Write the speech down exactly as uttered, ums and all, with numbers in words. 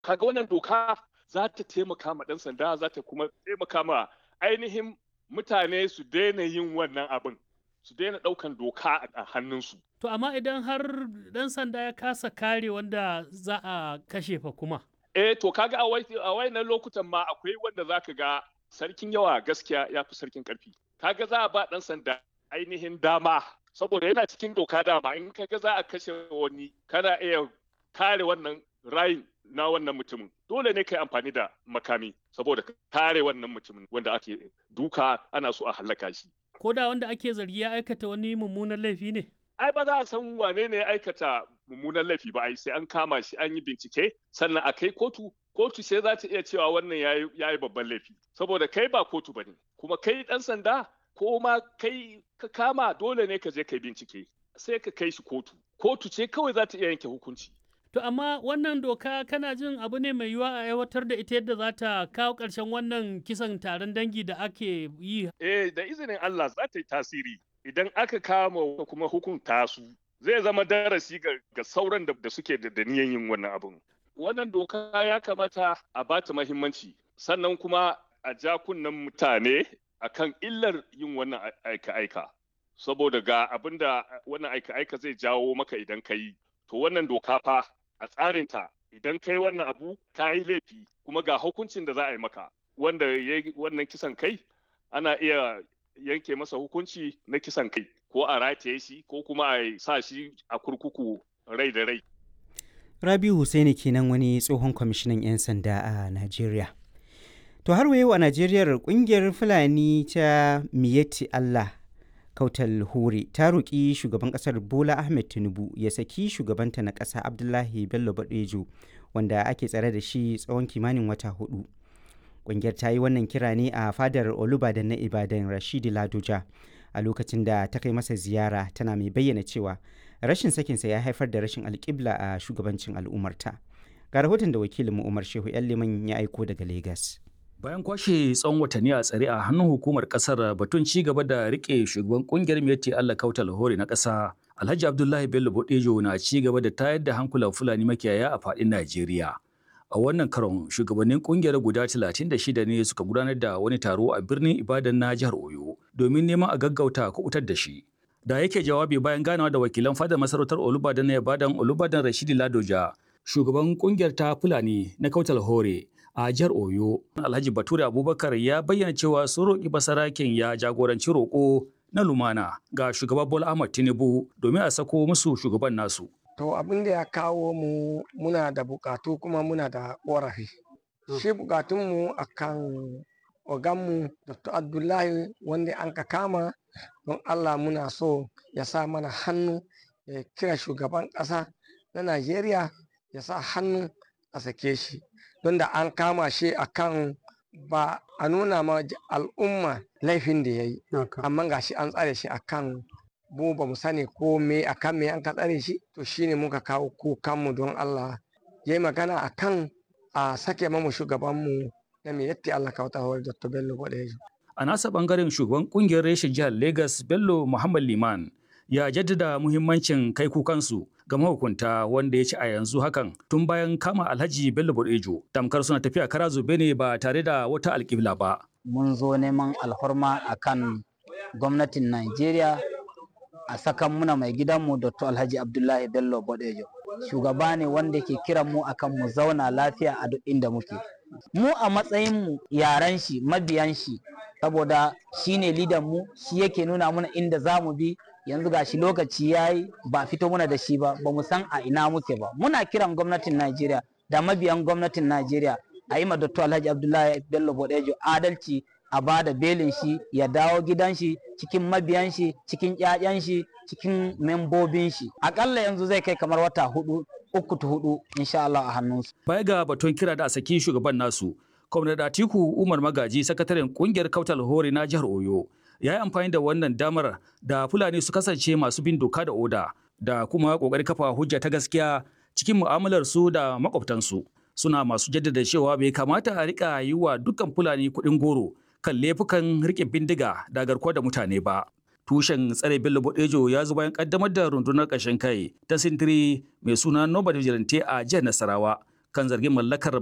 Kaga wannan doka za ta taimaka ma ɗan sanda, za ta kuma taimaka ma ainihin mutane su daina yin wannan abin, su daina ɗaukan doka a hannunsu. To amma idan har ɗan sanda ya kasa kare wanda za a kashe fa kuma? Eh to kaga a wayannan lokutan ma akwai wanda zaka ga sarkin yawa gaskiya ya fi sarkin ƙarfi. Kaga za a ba ɗan sanda ainihin dama saboda yana cikin doka dama in kaga za a kashe wani kana iya kare wannan rayin na wannan mutumin dole ne kai amfani da makami saboda kare wannan mutumin wanda ake duka ana so a hallaka shi. Ko da wanda ake zargi ya aikata wani mummunan laifi ne? Ai ba za a san wane ne aikata mummunan laifi ba ai sai an kama shi an yi bincike sannan a kai kotu kotu sai za ta iya cewa wannan ya yi babban laifi saboda kai ba kotu ba ne kuma kai ɗan sanda ko ma kai ka kama dole ne ka je kai bincike sai ka kai shi kotu kotu ce kawai za ta iya yanke hukunci. To amma wannan doka kana jin abu ne mai yiwuwa a aiwatar da ita yadda za ta kawo ƙarshen wannan kisan taron dangi da ake yi? Eh da izinin Allah za ta yi tasiri idan aka kama kuma hukunta su zai zama darasi ga sauran da suke da niyan yin wannan abin. Wannan doka ya kamata a bata mahimmanci sannan kuma a ja kunnen mutane akan illar yin wannan aika-aika saboda ga abin da wannan aika-aika zai jawo maka idan ka yi. To wannan doka fa a tsarinta idan kai wannan abu ka yi laifi kuma ga hukuncin da za a yi maka wanda ya yi wannan kisan kai ana iya yanke masa hukunci na kisan kai ko a rataye shi ko kuma a sa shi a kurkuku rai da rai. Rabiu Hussaini kenan wani tsohon kwamishinan 'yan sanda a Najeriya. To har yau a Najeriya kungiyar Fulani ta Miyetti Allah Kautal Hore ta roƙi shugaban ƙasar Bola Ahmed Tinubu ya saki shugabanta na ƙasa Abdullahi Bello Badejo wanda ake tsare da shi tsawon kimanin wata hudu. Ƙungiyar ta yi wannan kira ne a fadar Olubadan na Ibadan Rashidi Ladoja a lokacin da ta kai masa ziyara tana mai bayyana cewa rashin sakinsa ya haifar da rashin alƙibla a shugabancin al'ummarta. Ga rahoton da wakilinmu Umar Shehu Liman ya aiko daga Legas. Bayan kwashe tsawon watanni a tsare a hannun hukumar kasar batun ci gaba da rike shugaban kungiyar Miyetti Allah Kautal Hore na ƙasa, Alhaji Abdullahi Bello Badejo na ci gaba da tayar da hankulan Fulani makiyaya a faɗin Najeriya. A wannan karon shugabannin kungiyar guda talatin da shida ne suka gudanar da wani taro a birnin Ibadan na jihar Oyo domin neman a gaggauta kubutar da shi. Da yake jawabi bayan ganawa da wakilan fadar masarautar Olubadan na Ibadan Olubadan Rashidi Ladoja, shugaban kungiyar ta Fulani na Kautal Hore a jihar Oyo, Alhaji Bature Abubakar ya bayyana cewa sun roƙi basaraken ya jagoranci roƙo na lumana ga shugaba Bola Ahmed Tinubu domin a sako musu shugaban nasu. To abin da ya kawo mu muna da bukatu kuma muna da ƙorafi. Shi bukatunmu akan oganmu Doctor Abdullahi wanda an ka kama don Allah muna so ya sa mana hannu ya kira shugaban ƙasa na Najeriya ya sa hannu a sake shi. Don da an kama shi akan ba a nuna ma al'umma laifin da ya yi amma ga shi an tsare shi akan mu ba mu sani ko me akan me an ka tsare shi to shine muka kawo kukanmu don Allah ya yi magana akan a sake mamu shugabanmu na Miyetti Allah Kautal Hore Doctor Bello Badejo. A nasa bangaren shugaban kungiyar reshen jihar Lagos Bello Muhammad Liman ya jaddada muhimmancin kai kukansu ga mahukunta wanda ya ci a yanzu hakan tun bayan kama Alhaji Bello Badejo tamkar suna tafiya kara zube ne ba tare da wata alƙibla ba. Mun zo neman alhorma akan gwamnatin Najeriya a sakan muna mai gidanmu Doctor Alhaji Abdullahi Bello Badejo. Shugaba ne wanda ke kiran mu akan mu zauna lafiya a duk inda muke. Mu a matsayin mu yaran shi mabiyan shi saboda shine lidan mu shi yake nuna mana inda za mu bi yanzu gashi lokaci yayi ba fito muna da shi ba ba mu san a ina muke ba muna kiran gwamnatin Najeriya da mabiyan gwamnatin Najeriya a yi ma Doctor Alhaji Abdullahi Bello Badejo adalci a ba da belin shi ya dawo gidan shi cikin mabiyan shi cikin ƴaƴan shi cikin membobin shi akalla yanzu zai kai kamar wata hudu uku ta hudu insha Allah a hannunsu. Baya ga batun kira da a saki shugaban nasu, Kwamnati Atiku Umar Magaji sakataren kungiyar Kautal Hore na jihar Oyo ya yi amfani da wannan damar da Fulani su kasance masu bin doka da oda da kuma ƙoƙarin kafa hujja ta gaskiya cikin mu'amalar su da makwabtansu. Suna masu jaddada cewa bai kamata a rika yi wa dukkan Fulani kuɗin goro kan laifukan riƙe bindiga da garkuwa da mutane ba. Tushen tsare Bello Badejo ya zo bayan kaddamar da rundunar ƙarshen kai ta sintiri mai suna Nobody Vigilante a jihar Nasarawa kan zargin mallakar